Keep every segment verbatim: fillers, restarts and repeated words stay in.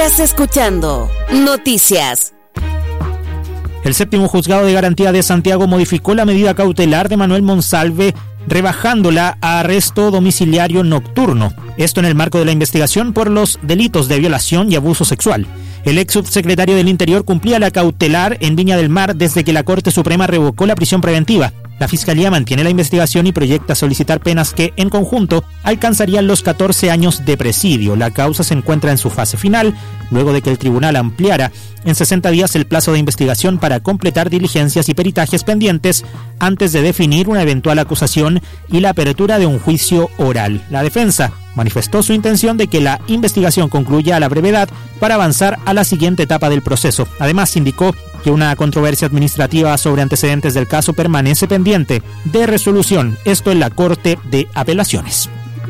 Estás escuchando Noticias. El séptimo juzgado de garantía de Santiago modificó la medida cautelar de Manuel Monsalve, rebajándola a arresto domiciliario nocturno. Esto en el marco de la investigación por los delitos de violación y abuso sexual. El ex subsecretario del Interior cumplía la cautelar en Viña del Mar desde que la Corte Suprema revocó la prisión preventiva. La Fiscalía mantiene la investigación y proyecta solicitar penas que, en conjunto, alcanzarían los catorce años de presidio. La causa se encuentra en su fase final, luego de que el tribunal ampliara en sesenta días el plazo de investigación para completar diligencias y peritajes pendientes antes de definir una eventual acusación y la apertura de un juicio oral. La defensa manifestó su intención de que la investigación concluya a la brevedad para avanzar a la siguiente etapa del proceso. Además, indicó que una controversia administrativa sobre antecedentes del caso permanece pendiente de resolución, esto en la Corte de Apelaciones.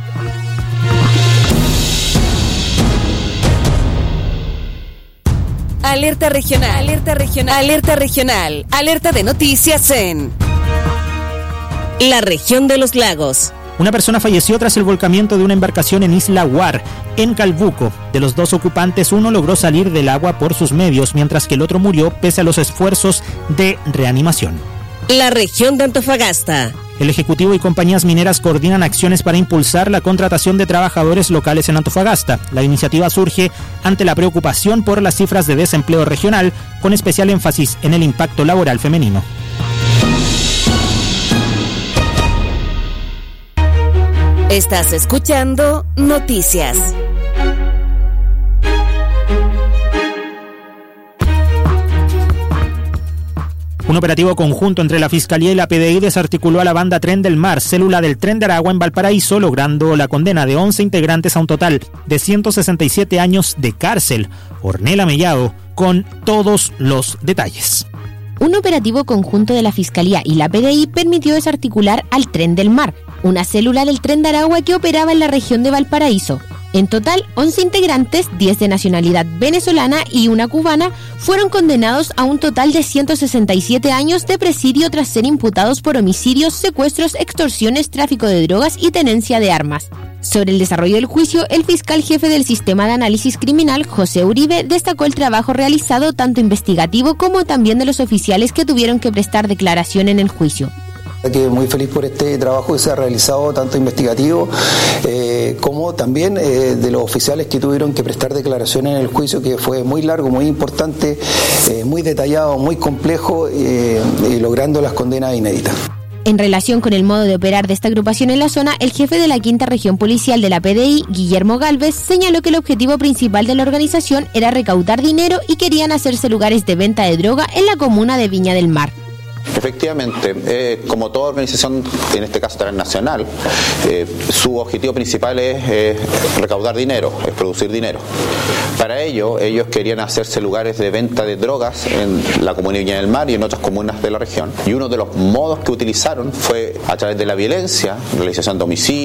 Alerta regional, alerta regional, alerta regional, alerta de noticias en la región de los lagos. Una persona falleció tras el volcamiento de una embarcación en Isla Guar, en Calbuco. De los dos ocupantes, uno logró salir del agua por sus medios, mientras que el otro murió pese a los esfuerzos de reanimación. La región de Antofagasta. El Ejecutivo y compañías mineras coordinan acciones para impulsar la contratación de trabajadores locales en Antofagasta. La iniciativa surge ante la preocupación por las cifras de desempleo regional, con especial énfasis en el impacto laboral femenino. Estás escuchando Noticias. Un operativo conjunto entre la Fiscalía y la P D I desarticuló a la banda Tren del Mar, célula del Tren de Aragua en Valparaíso, logrando la condena de once integrantes a un total de ciento sesenta y siete años de cárcel. Ornella Mellado con todos los detalles. Un operativo conjunto de la Fiscalía y la P D I permitió desarticular al Tren del Mar, una célula del Tren de Aragua que operaba en la región de Valparaíso. En total, once integrantes, diez de nacionalidad venezolana y una cubana, fueron condenados a un total de ciento sesenta y siete años de presidio tras ser imputados por homicidios, secuestros, extorsiones, tráfico de drogas y tenencia de armas. Sobre el desarrollo del juicio, el fiscal jefe del Sistema de Análisis Criminal, José Uribe, destacó el trabajo realizado tanto investigativo como también de los oficiales que tuvieron que prestar declaración en el juicio. Que muy feliz por este trabajo que se ha realizado, tanto investigativo eh, como también eh, de los oficiales que tuvieron que prestar declaraciones en el juicio, que fue muy largo, muy importante, eh, muy detallado, muy complejo, eh, y logrando las condenas inéditas. En relación con el modo de operar de esta agrupación en la zona, el jefe de la Quinta Región Policial de la P D I, Guillermo Gálvez, señaló que el objetivo principal de la organización era recaudar dinero y querían hacerse lugares de venta de droga en la comuna de Viña del Mar. Efectivamente, eh, como toda organización, en este caso transnacional, eh, su objetivo principal es eh, recaudar dinero, es producir dinero. Para ello, ellos querían hacerse lugares de venta de drogas en la comuna de Viña del Mar y en otras comunas de la región. Y uno de los modos que utilizaron fue a través de la violencia, realización de homicidios,